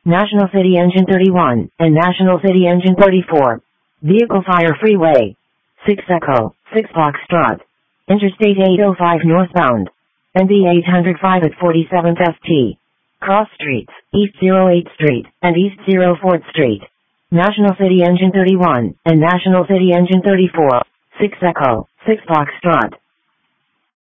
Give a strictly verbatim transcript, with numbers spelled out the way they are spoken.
National City Engine thirty-one, and National City Engine thirty-four. Vehicle Fire Freeway. six Echo, six Foxtrot. Interstate eight oh five northbound. N B eight oh five at forty-seventh S T. Cross Streets, East oh eighth Street, and East oh fourth Street. National City Engine thirty-one, and National City Engine thirty-four. six Echo, six Foxtrot.